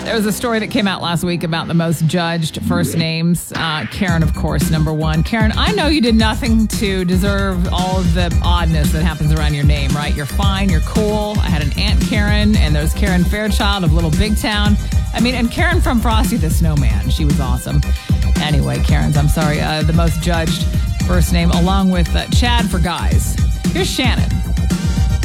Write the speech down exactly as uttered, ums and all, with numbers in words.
There was a story that came out last week about the most judged first names. Uh, Karen, of course, number one. Karen, I know you did nothing to deserve all of the oddness that happens around your name, right? You're fine. You're cool. I had an Aunt Karen, and there's Karen Fairchild of Little Big Town. I mean, and Karen from Frosty the Snowman. She was awesome. Anyway, Karen's, I'm sorry, uh, the most judged first name, along with uh, Chad for guys. Here's Shannon.